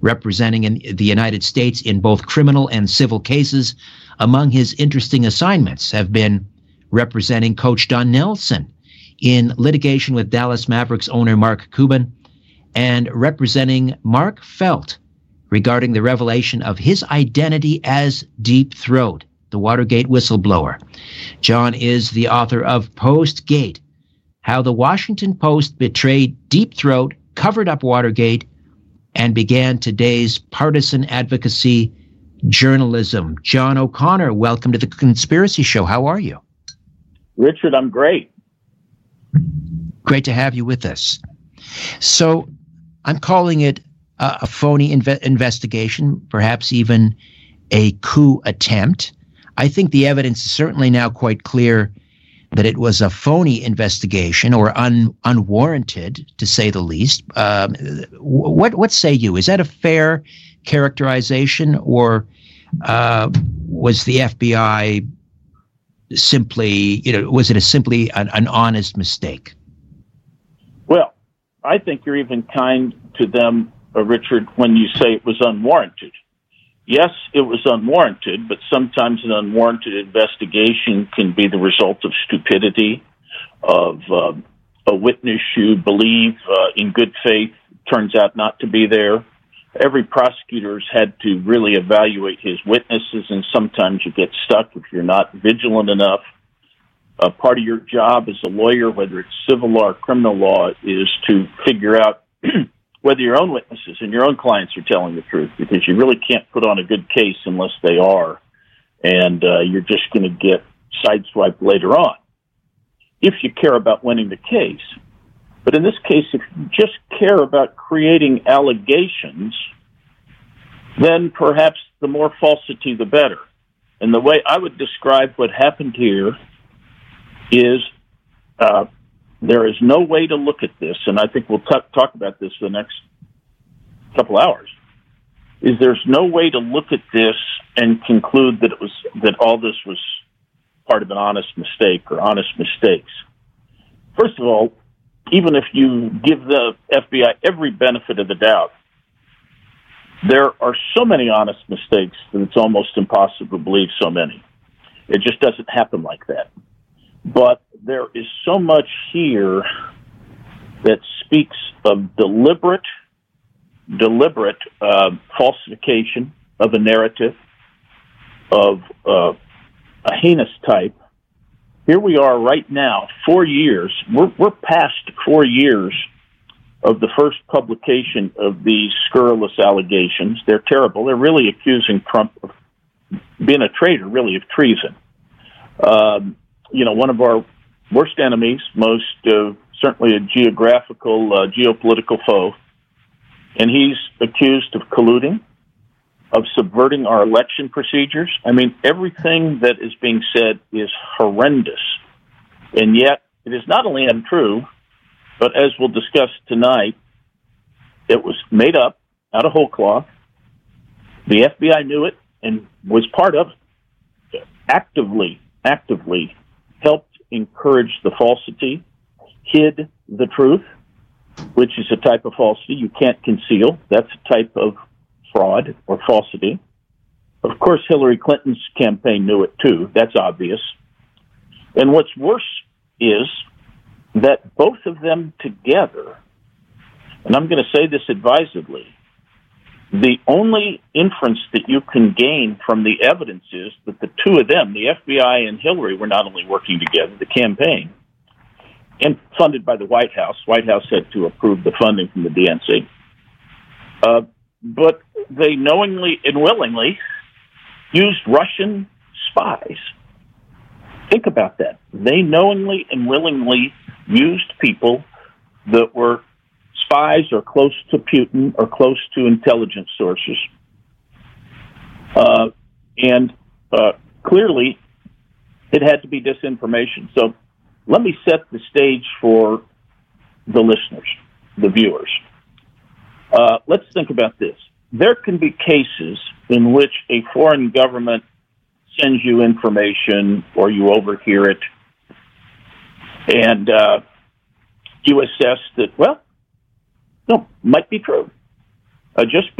representing the United States in both criminal and civil cases. Among his interesting assignments have been representing Coach Don Nelson in litigation with Dallas Mavericks owner Mark Cuban, and representing Mark Felt regarding the revelation of his identity as Deep Throat, the Watergate whistleblower. John is the author of Postgate, How the Washington Post Betrayed Deep Throat, Covered Up Watergate, and began today's partisan advocacy journalism. John O'Connor, welcome to the Conspiracy Show. How are you? Richard, I'm great. Great to have you with us. So I'm calling it a phony investigation, perhaps even a coup attempt. I think the evidence is certainly now quite clear that it was a phony investigation, or unwarranted, to say the least. What say you? Is that a fair characterization, or was the FBI simply, was it simply an honest mistake? Well, I think you're even kind to them, Richard, when you say it was unwarranted. Yes, it was unwarranted, but sometimes an unwarranted investigation can be the result of stupidity, of a witness you believe in good faith turns out not to be there. Every prosecutor's had to really evaluate his witnesses, and sometimes you get stuck if you're not vigilant enough. Part of your job as a lawyer, whether it's civil law or criminal law, is to figure out whether your own witnesses and your own clients are telling the truth, because you really can't put on a good case unless they are, and you're just going to get sideswiped later on if you care about winning the case. But in this case, if you just care about creating allegations, then perhaps the more falsity, the better. And the way I would describe what happened here is there is no way to look at this, and I think we'll talk about this for the next couple hours, is there's no way to look at this and conclude that all this was part of an honest mistake or honest mistakes. First of all, even if you give the FBI every benefit of the doubt, there are so many honest mistakes that it's almost impossible to believe so many. It just doesn't happen like that. But there is so much here that speaks of deliberate falsification of a narrative of a heinous type. Here we are right now, 4 years. We're past 4 years of the first publication of these scurrilous allegations. They're terrible. They're really accusing Trump of being a traitor, really, of treason. One of our worst enemies, most certainly a geopolitical foe, and he's accused of colluding, of subverting our election procedures. I mean, everything that is being said is horrendous, and yet it is not only untrue, but as we'll discuss tonight, it was made up out of whole cloth. The FBI knew it and was part of it, actively helped encourage the falsity, hid the truth, which is a type of falsity you can't conceal. That's a type of fraud or falsity. Of course, Hillary Clinton's campaign knew it too. That's obvious. And what's worse is that both of them together, and I'm going to say this advisedly, the only inference that you can gain from the evidence is that the two of them, the FBI and Hillary, were not only working together, the campaign, and funded by the White House. White House had to approve the funding from the DNC. But they knowingly and willingly used Russian spies. Think about that. They knowingly and willingly used people that were spies or close to Putin or close to intelligence sources. And clearly, it had to be disinformation. So let me set the stage for the listeners, the viewers. Let's think about this. There can be cases in which a foreign government sends you information or you overhear it, and you assess that, well, no, might be true. Just